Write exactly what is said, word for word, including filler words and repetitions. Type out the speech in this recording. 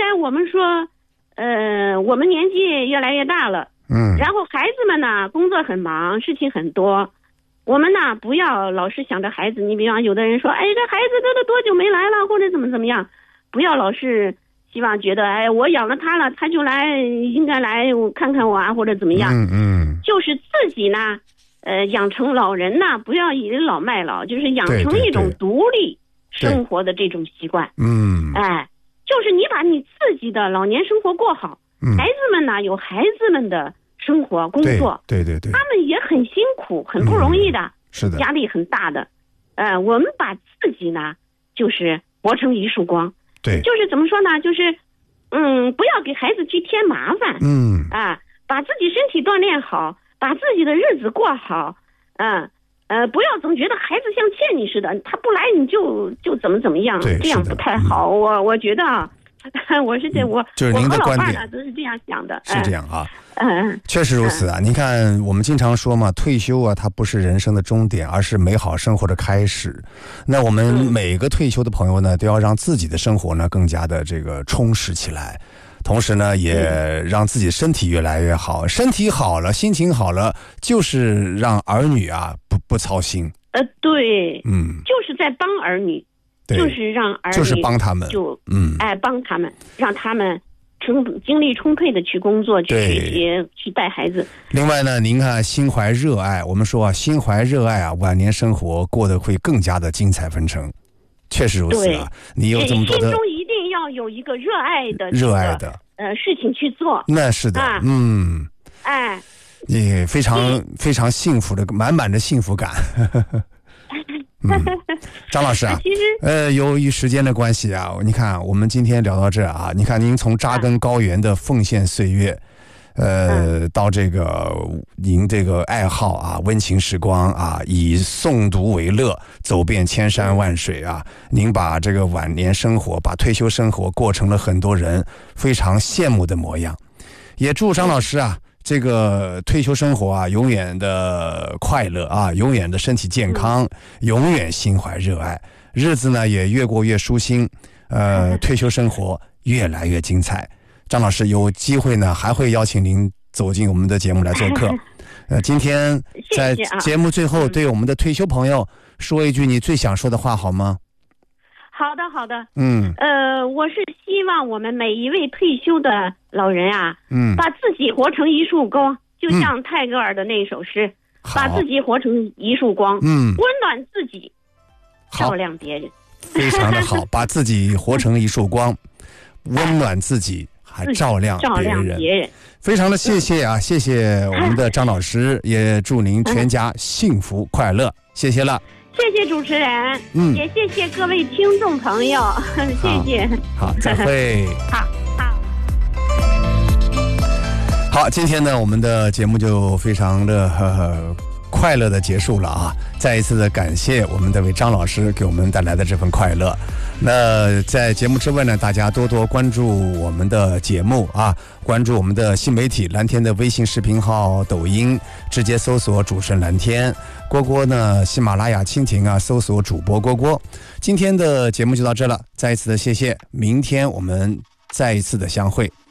在我们说，呃，我们年纪越来越大了， 嗯， 然后孩子们呢工作很忙，事情很多，我们呢不要老是想着孩子。你比方有的人说，哎，这孩子这都多久没来了，或者怎么怎么样，不要老是希望觉得，哎，我养了他了，他就来应该来看看我啊，或者怎么样。 嗯嗯， 就是自己呢，呃，养成老人呢，不要倚老卖老，就是养成一种独立生活的这种习惯。 嗯， 哎，就是你把你自己的老年生活过好， 嗯、 孩子们呢有孩子们的生活工作， 对对 对, 对， 他们也很辛苦，很不容易的，嗯、 是的， 压力很大的。呃，我们把自己呢，就是活成一束光。 对， 就是怎么说呢？就是，嗯，不要给孩子去添麻烦。 嗯， 啊，把自己身体锻炼好，把自己的日子过好。嗯，呃，不要总觉得孩子像欠你似的，他不来你就就怎么怎么样，这样不太好。嗯、我我觉得啊，我是这我、嗯、 就是您的观点， 我和老伴呢都是这样想的， 是这样啊。 嗯， 确实如此啊！您看，我们经常说嘛，退休啊，它不是人生的终点，而是美好生活的开始。那我们每个退休的朋友呢，都要让自己的生活呢更加的这个充实起来，同时呢，也让自己身体越来越好。身体好了，心情好了，就是让儿女啊不不操心。 呃，对， 嗯， 就是在帮儿女，就是让儿女就是帮他们， 就嗯， 哎，帮他们，让他们。充精力充沛的去工作，去学习，去带孩子。 另外呢，您看心怀热爱，我们说啊，心怀热爱啊，晚年生活过得会更加的精彩纷呈。确实如此啊，你有这么多的， 心中一定要有一个热爱的、这个、 热爱的呃事情去做。 那是的，啊、嗯， 哎， 也非常非常幸福的，满满的幸福感。嗯，张老师啊， 其实呃，由于时间的关系啊，你看我们今天聊到这啊，你看您从扎根高原的奉献岁月，呃，嗯、到这个您这个爱好啊，温情时光啊，以诵读为乐，走遍千山万水啊，您把这个晚年生活，把退休生活过成了很多人非常羡慕的模样。也祝张老师啊。这个退休生活啊，永远的快乐啊，永远的身体健康，嗯、永远心怀热爱，日子呢也越过越舒心，呃，退休生活越来越精彩。张老师有机会呢，还会邀请您走进我们的节目来做客。呃，今天在节目最后，对我们的退休朋友说一句你最想说的话，好吗？ 好的，好的， 嗯， 呃，我是希望我们每一位退休的老人啊，嗯，把自己活成一束光，就像泰戈尔的那首诗，嗯、把自己活成一束光， 嗯， 温暖自己，照亮别人， 非常的好，把自己活成一束光，温暖自己，还照亮别人，照亮别人，非常的谢谢啊，谢谢我们的张老师，也祝您全家幸福快乐，谢谢了。 谢谢主持人，嗯，也谢谢各位听众朋友，谢谢。 好，再会。 好，好， 好，今天呢，我们的节目就非常的呵呵快乐的结束了啊！再一次的感谢我们这位张老师给我们带来的这份快乐。那在节目之外呢，大家多多关注我们的节目啊，关注我们的新媒体蓝天的微信视频号、抖音，直接搜索主持人蓝天。郭郭呢，喜马拉雅蜻蜓啊，搜索主播郭郭。今天的节目就到这了，再一次的谢谢，明天我们再一次的相会。